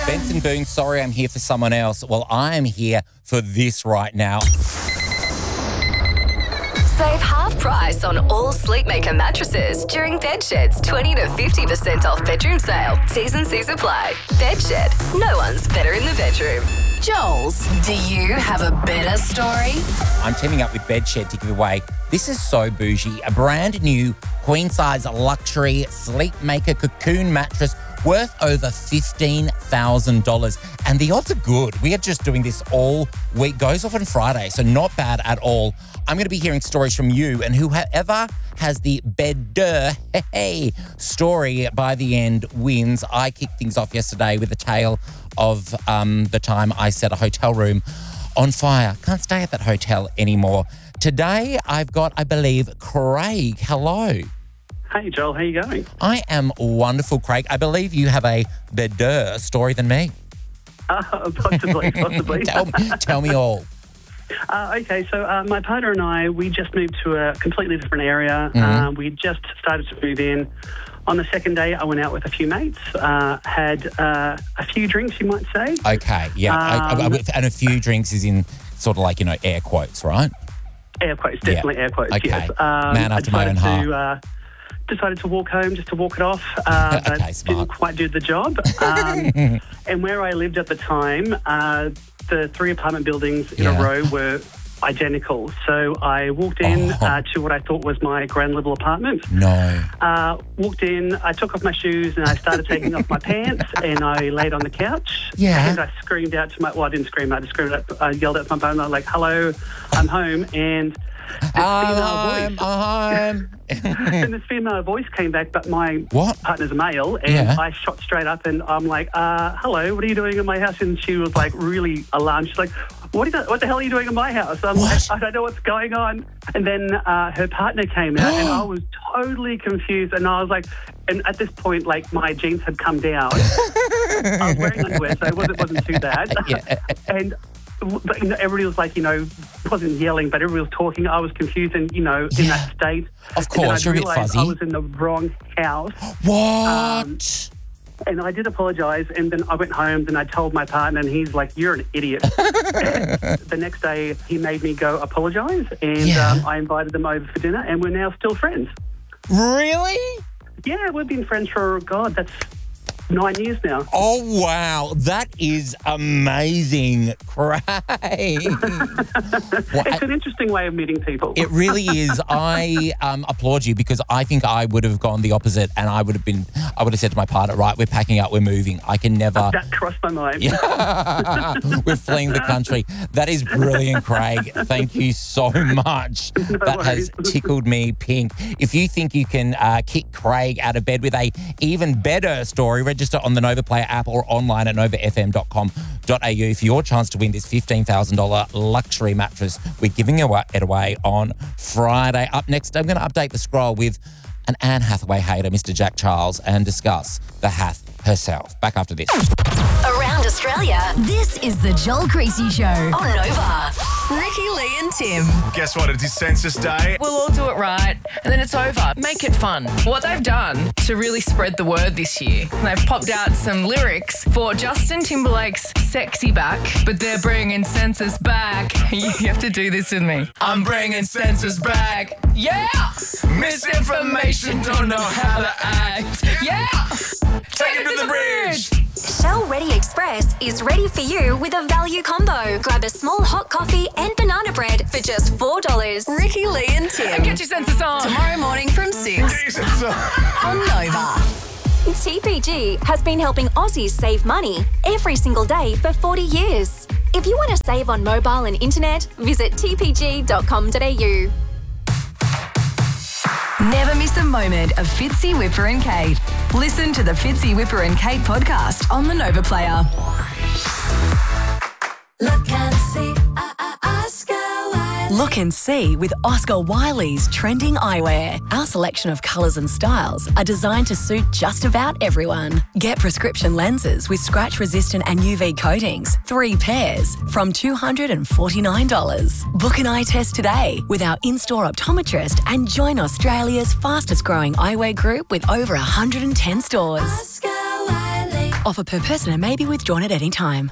Benson Boone, sorry I'm here for someone else. Well, I am here for this right now. Save half price on all Sleepmaker mattresses during Bedshed's 20 to 50% off bedroom sale. T's and C's apply. Bedshed. No one's better in the bedroom. Joel's, do you have a better story? I'm teaming up with Bedshed to give away, this is so bougie, a brand new queen-size luxury Sleepmaker cocoon mattress worth over $15,000. And the odds are good. We are just doing this all week. Goes off on Friday, so not bad at all. I'm going to be hearing stories from you, and whoever has the better story by the end wins. I kicked things off yesterday with a tale of the time I set a hotel room on fire. Can't stay at that hotel anymore. Today, I've got, I believe, Craig. Hello. Hey, Joel. How you going? I am wonderful, Craig. I believe you have a better story than me. Possibly. Tell me all. Okay, so my partner and I, we just moved to a completely different area. We just started to move in. On the second day, I went out with a few mates, had a few drinks, you might say. Okay, yeah. And a few drinks is in sort of like, air quotes, right? Air quotes, definitely air quotes, okay. yes. Man after my own heart. Decided to walk home just to walk it off. Okay, smart. Didn't quite do the job. And where I lived at the time, the 3 apartment buildings in a row were identical. So I walked in to what I thought was my ground level apartment. No. Walked in, I took off my shoes and I started taking off my pants and I laid on the couch. Yeah. And I screamed out to I didn't scream, I just yelled at my partner, like, hello, I'm home. And I'm home. And this female voice came back, but my partner's a male, and I shot straight up and I'm like, hello, what are you doing in my house? And she was like really alarmed. She's like, what the hell are you doing in my house? I'm like, I don't know what's going on. And then her partner came out and I was totally confused. And I was like, and at this point, like, my jeans had come down. I was wearing underwear, so it wasn't too bad. And but everybody was like, wasn't yelling, but everybody was talking. I was confused and, in that state. Of course, you're a bit fuzzy. I was in the wrong house. What? And I did apologise, and then I went home, and I told my partner, and he's like, you're an idiot. The next day, he made me go apologise, and I invited them over for dinner, and we're now still friends. Really? Yeah, we've been friends for, that's 9 years now. Oh, wow. That is amazing, Craig. It's an interesting way of meeting people. It really is. I applaud you because I think I would have gone the opposite and I would have said to my partner, right, we're packing up, we're moving. I can never. That crossed my mind. We're fleeing the country. That is brilliant, Craig. Thank you so much. That has tickled me pink. If you think you can kick Craig out of bed with a even better story, register on the Nova Player app or online at novafm.com.au for your chance to win this $15,000 luxury mattress. We're giving it away on Friday. Up next, I'm going to update the scroll with an Anne Hathaway hater, Mr. Jack Charles, and discuss the Hath herself. Back after this. Around Australia, this is the Joel Creasy Show on Nova. Ricky, Lee and Tim. Guess what? It is Census Day. We'll all do it right, and then it's over. Make it fun. What they've done to really spread the word this year, they've popped out some lyrics for Justin Timberlake's Sexy Back, but they're bringing census back. You have to do this with me. I'm bringing census back. Yeah! Misinformation, don't know how to act. Yeah! Take it to the bridge! Shell Ready Express is ready for you with a value combo. Grab a small hot coffee and banana bread for just $4. Ricky, Lee and Tim. Get your census on. Tomorrow morning from 6 on Nova. TPG has been helping Aussies save money every single day for 40 years. If you want to save on mobile and internet, visit tpg.com.au. Never miss a moment of Fitzy, Whipper and Kate. Listen to the Fitzy, Whipper and Kate podcast on the Nova Player. Look and see, Oscar Wilde. Look and see with Oscar Wiley's trending eyewear. Our selection of colours and styles are designed to suit just about everyone. Get prescription lenses with scratch-resistant and UV coatings, 3 pairs, from $249. Book an eye test today with our in-store optometrist and join Australia's fastest-growing eyewear group with over 110 stores. Oscar Wilde. Offer per person and may be withdrawn at any time.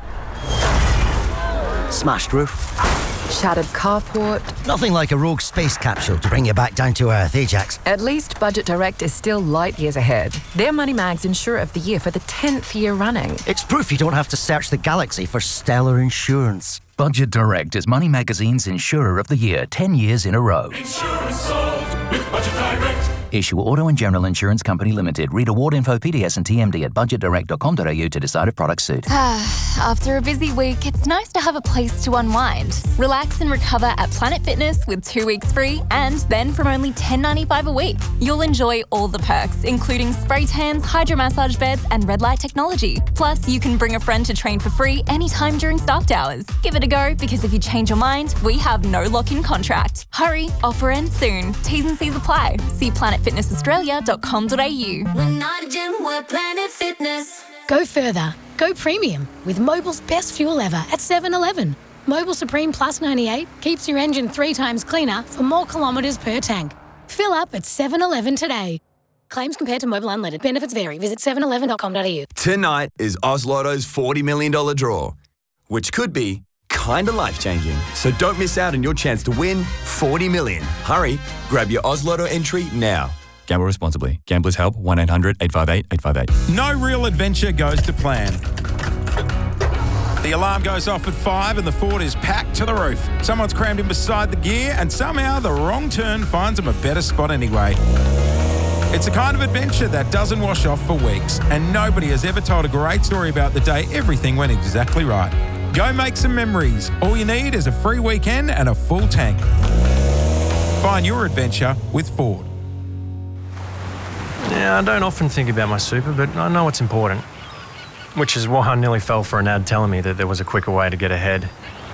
Smashed roof. Shattered carport. Nothing like a rogue space capsule to bring you back down to earth, Ajax. At least Budget Direct is still light years ahead. They're Money Mag's Insurer of the Year for the 10th year running. It's proof you don't have to search the galaxy for stellar insurance. Budget Direct is Money Magazine's Insurer of the Year 10 years in a row. Insurance solved with Budget Direct. Issue Auto and General Insurance Company Limited. Read award info, PDS and TMD at budgetdirect.com.au to decide if products suit. After a busy week, it's nice to have a place to unwind. Relax and recover at Planet Fitness with 2 weeks free, and then from only $10.95 a week. You'll enjoy all the perks, including spray tans, hydro massage beds, and red light technology. Plus, you can bring a friend to train for free anytime during staffed hours. Give it a go, because if you change your mind, we have no lock-in contract. Hurry, offer ends soon. T's and C's apply. See planetfitnessaustralia.com.au. We're not a gym, we're Planet Fitness. Go further. Go premium with Mobil's best fuel ever at 7-Eleven. Mobil Supreme Plus 98 keeps your engine 3 times cleaner for more kilometres per tank. Fill up at 7-Eleven today. Claims compared to Mobil Unleaded. Benefits vary. Visit 711.com.au. Tonight is Oz Lotto's $40 million draw, which could be kind of life-changing. So don't miss out on your chance to win $40 million. Hurry, grab your Oz Lotto entry now. Gamble responsibly. Gamblers Help, 1-800-858-858. No real adventure goes to plan. The alarm goes off at 5 and the Ford is packed to the roof. Someone's crammed in beside the gear and somehow the wrong turn finds them a better spot anyway. It's a kind of adventure that doesn't wash off for weeks, and nobody has ever told a great story about the day everything went exactly right. Go make some memories. All you need is a free weekend and a full tank. Find your adventure with Ford. Yeah, I don't often think about my super, but I know it's important. Which is why I nearly fell for an ad telling me that there was a quicker way to get ahead.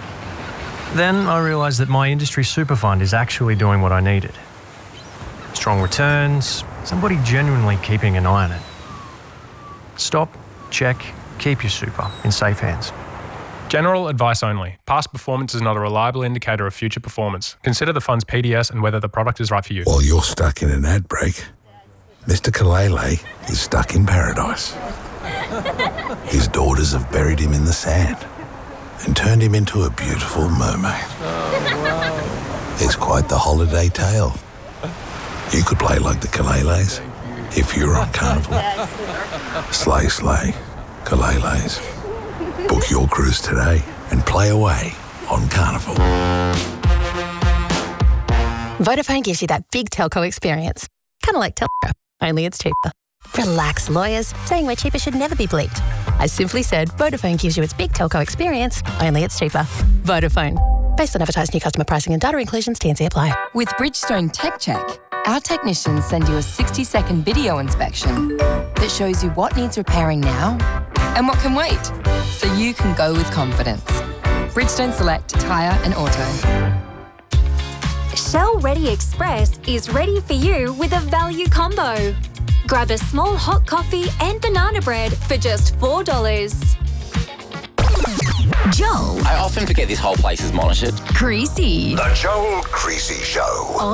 Then I realised that my industry super fund is actually doing what I needed. Strong returns, somebody genuinely keeping an eye on it. Stop, check, keep your super in safe hands. General advice only. Past performance is not a reliable indicator of future performance. Consider the fund's PDS and whether the product is right for you. While you're stuck in an ad break, Mr. Kalele is stuck in paradise. His daughters have buried him in the sand and turned him into a beautiful mermaid. It's quite the holiday tale. You could play like the Kaleles if you're on Carnival. Slay, slay, Kaleles. Book your cruise today and play away on Carnival. Vodafone gives you that big telco experience. Kind of like Telstra, only it's cheaper. Relax, lawyers. Saying we're cheaper should never be bleeped. I simply said Vodafone gives you its big telco experience, only it's cheaper. Vodafone. Based on advertised new customer pricing and data inclusions, T&C apply. With Bridgestone Tech Check, our technicians send you a 60-second video inspection that shows you what needs repairing now and what can wait, so you can go with confidence. Bridgestone Select Tyre and Auto. Shell Ready Express is ready for you with a value combo. Grab a small hot coffee and banana bread for just $4. Joel. I often forget this whole place is monitored. Creasy. The Joel Creasy Show.